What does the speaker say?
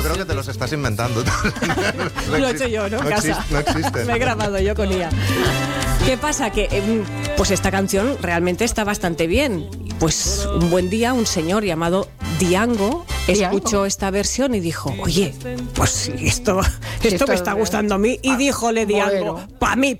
creo que te los estás inventando. Lo he hecho yo, ¿no? No Casa. no existe. Me he grabado yo con ella. ¿Qué pasa? Que pues esta canción realmente está bastante bien. Pues un buen día un señor llamado Diango escuchó esta versión y dijo, oye, pues esto me está gustando a mí. Y díjole Diango, pa' mí,